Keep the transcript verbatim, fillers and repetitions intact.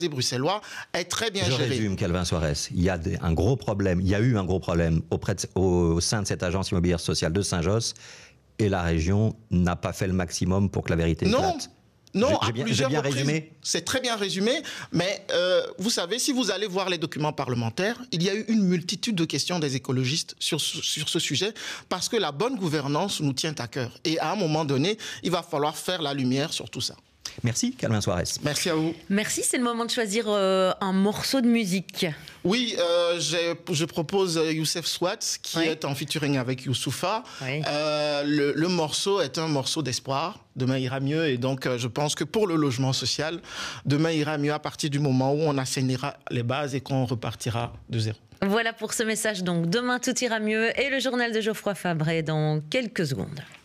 des Bruxellois est très bien Je géré. Je résume, Calvin Soares. Il y a des, un gros problème, il y a eu un gros problème auprès de, au, au sein de cette agence immobilière sociale de Saint-Josse et la région n'a pas fait le maximum pour que la vérité Non. éclate. Non, j'ai à bien, plusieurs bien reprises. résumé. C'est très bien résumé, mais euh, vous savez, si vous allez voir les documents parlementaires, il y a eu une multitude de questions des écologistes sur, sur ce sujet, parce que la bonne gouvernance nous tient à cœur. Et à un moment donné, il va falloir faire la lumière sur tout ça. Merci, Calvin Soares. Merci à vous. Merci, c'est le moment de choisir euh, un morceau de musique. Oui, euh, je propose Youssef Swat, qui oui. est en featuring avec Youssoufa. Oui. Euh, le, le morceau est un morceau d'espoir. Demain ira mieux. Et donc, euh, je pense que pour le logement social, demain ira mieux à partir du moment où on assainira les bases et qu'on repartira de zéro. Voilà pour ce message. Donc, demain, tout ira mieux. Et le journal de Geoffroy Fabré dans quelques secondes.